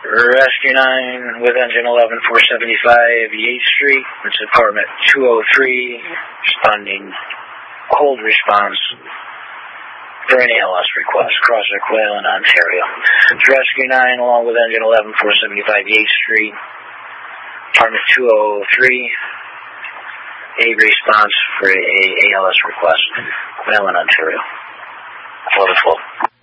Rescue 9 with engine 11475 Yates Street. It's apartment 203, responding cold response for an ALS request, Crosswick, Wayland, Ontario. It's Rescue 9 along with engine 11475 Yates Street, apartment 203, a response for a ALS request, Wayland, Ontario. For the flow.